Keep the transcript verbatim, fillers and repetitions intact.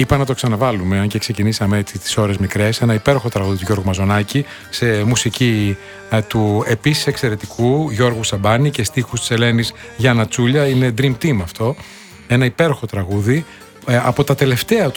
Είπα να το ξαναβάλουμε, αν και ξεκινήσαμε έτσι τις ώρες μικρές. Ένα υπέροχο τραγούδι του Γιώργου Μαζονάκη σε μουσική ε, του επίσης εξαιρετικού Γιώργου Σαμπάνη και στίχους της Ελένης Γιάννα Τσούλια. Είναι Dream Team αυτό. Ένα υπέροχο τραγούδι ε, από τα τελευταία του